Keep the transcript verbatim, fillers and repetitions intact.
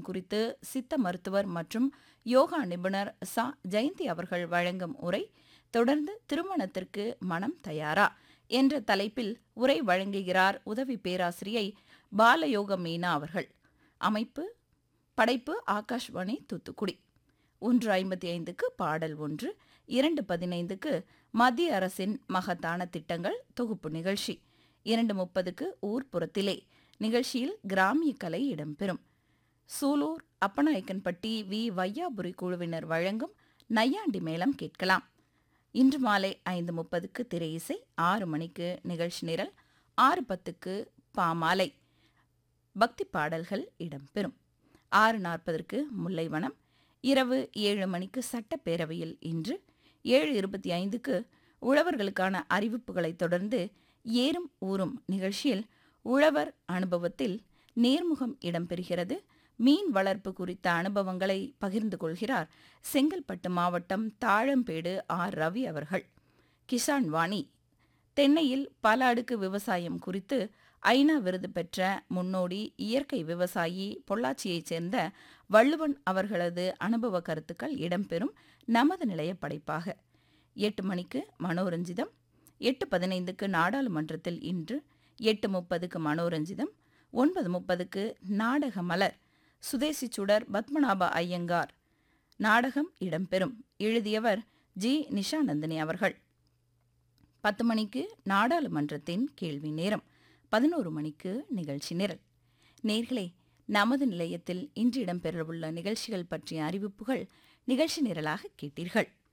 நலம் குறித்து சித்த மருத்துவர் மற்றும் யோகா நிபுணர் சா ஜெயந்தி அவர்கள் வழங்கும் உரை. தொடர்ந்து திருமணத்திற்கு மனம் தயாரா என்ற தலைப்பில் உரை வழங்குகிறார் உதவி பேராசிரியை பாலயோக மீனா அவர்கள். அமைப்பு படைப்பு ஆகாஷ்வாணி தூத்துக்குடி. ஒன்று ஐம்பத்தி ஐந்துக்கு பாடல் ஒன்று, இரண்டு பதினைந்துக்கு மத்திய அரசின் மகத்தான திட்டங்கள் தொகுப்பு நிகழ்ச்சி, இரண்டு முப்பதுக்கு ஊர்ப்புறத்திலே நிகழ்ச்சியில் கிராமிய கலை இடம்பெறும். சூலூர் அப்பநாயக்கன்பட்டி வி வையாபுரி குழுவினர் வழங்கும் நையாண்டி மேளம் கேட்கலாம். இன்று மாலை ஐந்து முப்பதுக்கு திரையிசை, ஆறு மணிக்கு நிகழ்ச்சி நிரல், ஆறு பத்துக்கு பாமாலை பக்தி பாடல்கள் இடம்பெறும். ஆறு நாற்பதற்கு முல்லைவனம், இரவு ஏழு மணிக்கு சட்டப்பேரவையில் இன்று, ஏழு இருபத்தி ஐந்துக்கு உழவர்களுக்கான அறிவிப்புகளைத் தொடர்ந்து ஏறும் ஊறும் நிகழ்ச்சியில் உழவர் அனுபவத்தில் நேர்முகம் இடம்பெறுகிறது. மீன் வளர்ப்பு குறித்த அனுபவங்களை பகிர்ந்து கொள்கிறார் செங்கல்பட்டு மாவட்டம் தாழம்பேடு ஆர் ரவி அவர்கள். கிசான் வாணி தென்னையில் பல அடுக்கு விவசாயம் குறித்து ஐநா விருது பெற்ற முன்னோடி இயற்கை விவசாயி பொள்ளாச்சியைச் சேர்ந்த வள்ளுவன் அவர்களது அனுபவ கருத்துக்கள் இடம்பெறும் நமது நிலைய படைப்பாக. எட்டு மணிக்கு மனோரஞ்சிதம், எட்டு பதினைந்துக்கு நாடாளுமன்றத்தில் இன்று, எட்டு முப்பதுக்கு மனோரஞ்சிதம், ஒன்பது முப்பதுக்கு நாடக மலர் சுதேசி சுடர் பத்மநாப ஐயங்கார் நாடகம் இடம்பெறும். எழுதியவர் ஜி நிஷாநந்தினி அவர்கள். பத்து மணிக்கு நாடாளுமன்றத்தின் கேள்வி நேரம், பதினோரு மணிக்கு நிகழ்ச்சி நிரல். நேர்களே, நமது நிலையத்தில் இன்று இடம்பெறவுள்ள நிகழ்ச்சிகள் பற்றிய அறிவிப்புகள் நிகழ்ச்சி நிரலாக கேட்டீர்கள்.